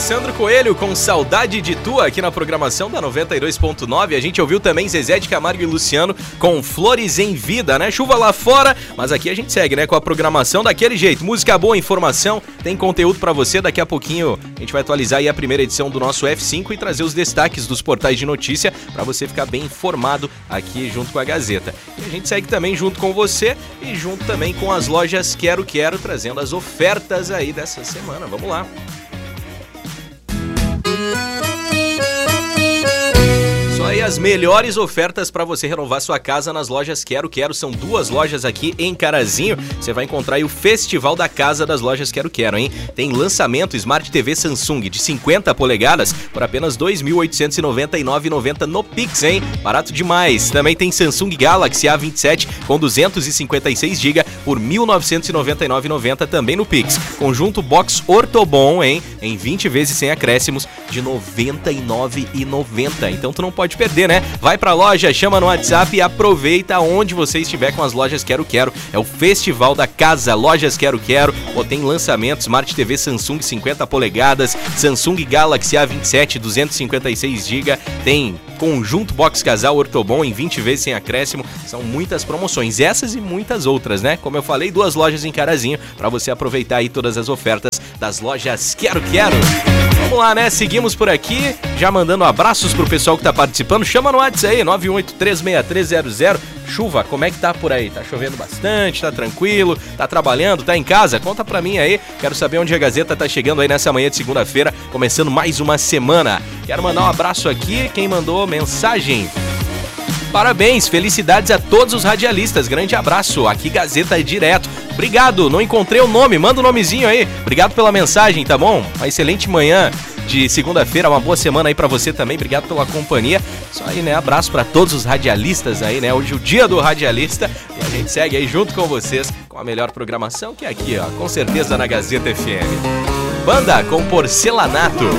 Sandro Coelho com Saudade de Tu aqui na programação da 92.9. A gente ouviu também Zezé de Camargo e Luciano com Flores em Vida, né? Chuva lá fora, mas aqui a gente segue, né? Com a programação daquele jeito. Música boa, informação, tem conteúdo pra você. Daqui a pouquinho a gente vai atualizar aí a primeira edição do nosso F5 e trazer os destaques dos portais de notícia pra você ficar bem informado aqui junto com a Gazeta. E a gente segue também junto com você e junto também com as lojas Quero Quero, trazendo as ofertas aí dessa semana. Vamos lá. Só aí as melhores ofertas para você renovar sua casa nas lojas Quero Quero. São duas lojas aqui em Carazinho. Você vai encontrar aí o Festival da Casa das lojas Quero Quero, hein? Tem lançamento Smart TV Samsung de 50 polegadas por apenas R$ 2.899,90 no Pix, hein? Barato demais. Também tem Samsung Galaxy A27 com 256 GB por R$ 1.999,90 também no Pix. Conjunto Box Ortobon, hein? Em 20 vezes sem acréscimos de R$ 99,90. Então tu não pode perder, né? Vai pra loja, chama no WhatsApp e aproveita onde você estiver com as lojas Quero Quero. É o Festival da Casa, lojas Quero Quero. Ou tem lançamento Smart TV Samsung 50 polegadas, Samsung Galaxy A27 256 GB, tem conjunto Box Casal Ortobon em 20 vezes sem acréscimo. São muitas promoções, essas e muitas outras, né? Como eu falei, duas lojas em Carazinho para você aproveitar aí todas as ofertas das lojas Quero Quero. Vamos lá, né? Seguimos por aqui, já mandando abraços pro pessoal que tá participando. Chama no WhatsApp aí, 9836300. Chuva, como é que tá por aí? Tá chovendo bastante, tá tranquilo, tá trabalhando, tá em casa? Conta pra mim aí, quero saber onde a Gazeta tá chegando aí nessa manhã de segunda-feira, começando mais uma semana. Quero mandar um abraço aqui, quem mandou mensagem: parabéns, felicidades a todos os radialistas, grande abraço, aqui Gazeta direto. Obrigado, não encontrei o nome, manda o nomezinho aí. Obrigado pela mensagem, tá bom? Uma excelente manhã de segunda-feira, uma boa semana aí pra você também, obrigado pela companhia. Só aí, né, abraço pra todos os radialistas aí, né, hoje é o dia do radialista e a gente segue aí junto com vocês com a melhor programação que é aqui, ó, com certeza na Gazeta FM. Banda com Porcelanato.